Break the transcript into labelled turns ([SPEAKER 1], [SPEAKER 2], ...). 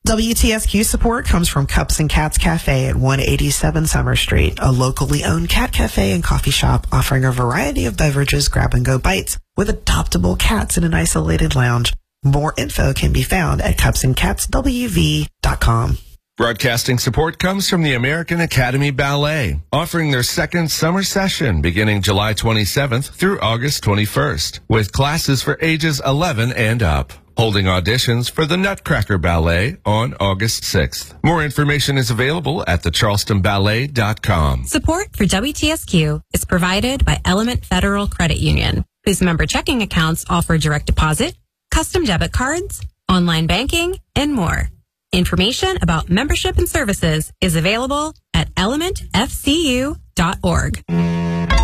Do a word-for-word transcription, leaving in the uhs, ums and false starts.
[SPEAKER 1] W T S Q support comes from Cups and Cats Cafe at one eighty-seven Summer Street, a locally owned cat cafe and coffee shop offering a variety of beverages, grab-and-go bites with adoptable cats in an isolated lounge. More info can be found at cups and cats w v dot com.
[SPEAKER 2] Broadcasting support comes from the American Academy Ballet, offering their second summer session beginning July twenty-seventh through August twenty-first, with classes for ages eleven and up. Holding auditions for the Nutcracker Ballet on August sixth. More information is available at the charleston ballet dot com.
[SPEAKER 3] Support for W T S Q is provided by Element Federal Credit Union, whose member checking accounts offer direct deposit, custom debit cards, online banking, and more. Information about membership and services is available at element f c u dot org.